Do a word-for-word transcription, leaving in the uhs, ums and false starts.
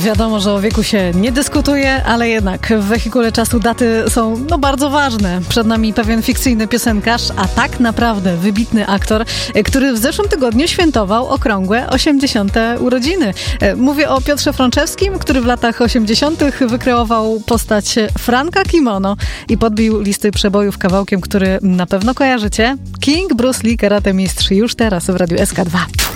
Wiadomo, że o wieku się nie dyskutuje, ale jednak w wehikule czasu daty są no, bardzo ważne. Przed nami pewien fikcyjny piosenkarz, a tak naprawdę wybitny aktor, który w zeszłym tygodniu świętował okrągłe osiemdziesiąte urodziny. Mówię o Piotrze Frączewskim, który w latach osiemdziesiątych wykreował postać Franka Kimono i podbił listy przebojów kawałkiem, który na pewno kojarzycie. King Bruce Lee, karate mistrz, już teraz w Radiu S K dwa.